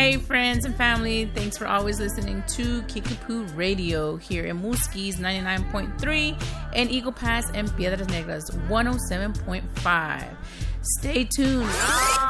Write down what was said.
Hey friends and family, thanks for always listening to Kickapoo Radio here in Muskie's 99.3 and Eagle Pass and Piedras Negras 107.5. Stay tuned